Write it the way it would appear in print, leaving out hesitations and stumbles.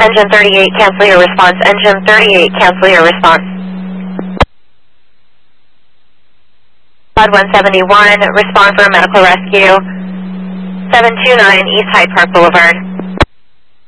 Engine 38, cancel your response. Engine 38, cancel your response. Pod 171, respond for medical rescue. 729 East Hyde Park Boulevard.